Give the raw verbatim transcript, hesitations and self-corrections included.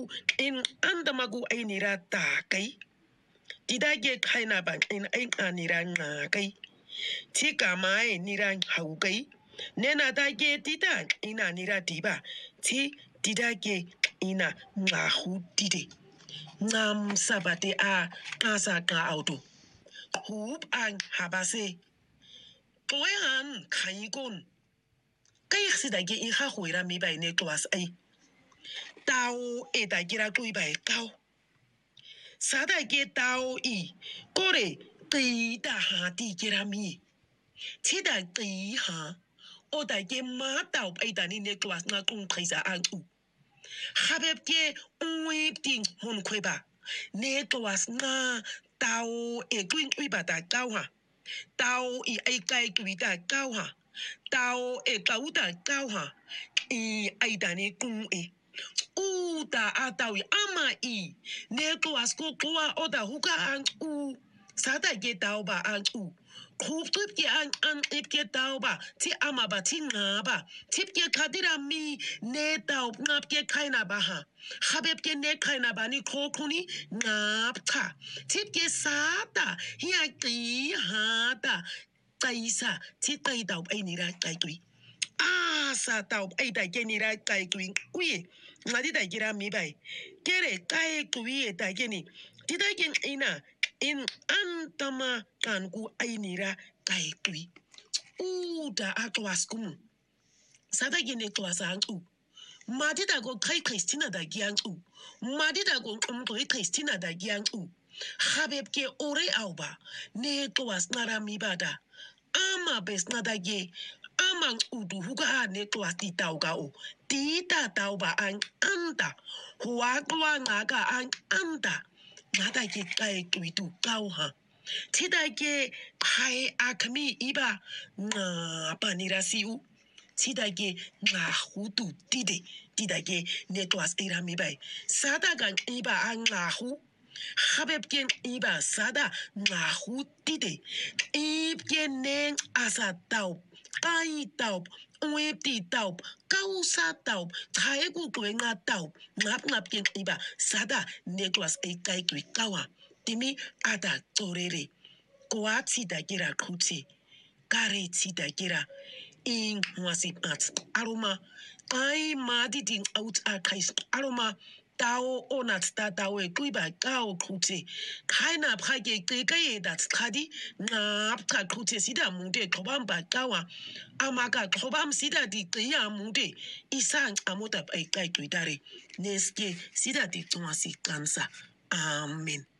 in andamagu ay nira takay. Tidage kaina bang in ay anira ngakay. Tika mai nira haukay. Nena dage tita ina nira diba. Ti tidage ina ngahu dide. Ngam sabate a kasa ka auto. Hoop ang habase. Koyan kaikon. Kaya sidage iha huira mi bay ne tuas ay. Tao e da gira kui bay kao. Sada ge tao i. Kore qi da ha di gira mi. Tida qi ha. O da ge ma tao bay da ni ne tuas nga kung kaisa ang u. Habeb ge uwip ting hon kwe ba. Ne tuas nga tao e kuin kui ba da kao ha. Tao i ai kai kui da kao ha. Tao e kau da kao ha. I ai da ne kung e. U da a tau i ama i. Ne tuas ko kua o da huka ang u. Sada ge tao ba ang u. Kup tuip ge ang ang ip ge tao ba. Ti ama ba ti nga ba. Tip ge kadira mi. Ne tao ngap ge kaina ba ha. Habeb ge ne kaina ba ni kokuni ngap ka. Tip ge sada. Hiya ki hata. Kaisa. Ti kai tao ay nira kai kui. Ah, sa tao ay da ge nira kai kui. Kui. Ngadi da gira mi bay. Kere kai kui e da ge ni. Ti da gen ina. In antama kan ku ay nira kai kui. U da a tuas kumu. Sada ge ne tuas ang u. Madi da go kai Christina da giang u. Madi da go kumkoi Christina da giang u. Habeb ke ore au ba. Ne tuas nara mi bada. Ama bes nada ge. Amang udu huga ne tuas di tau ka o. Di ta tau ba ang anta. Hua tua ngaga ang anta. Nada ge kai kui tu kau ha. Tida ge hai akmi iba. Nga pa nira si u. Tida ge nga hutu dide. Tida ge ne tuas era mi bay. Sada gang iba ang nga hu. Habeb gen iba sada nga hu dide. Ib gen neng asa tau. Kai tau. Uweb di tau. Kausa tau. Taegu kwe nga tau. Ngap ngap gen iba sada ne tuas e kai kwe kawa. Timi ada torere. Koa tida gira kuti. Kare tida gira. In wasip at aroma. Ai madi ding out a kais aroma. Tao onat ta tao e kui ba kao kuti. Kaina prage kege dat kadi. Ngap ka kuti sida munde kobam ba kawa. Amaka kobam sida di kaya munde. Isang amota ay kai kui dare. Neske sida di tuwasi kansa. Amen.